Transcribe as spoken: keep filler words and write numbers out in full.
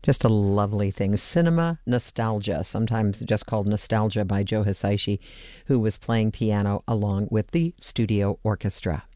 Just a lovely thing. Cinema Nostalgia, sometimes just called Nostalgia by Joe Hisaishi, who was playing piano along with the studio orchestra.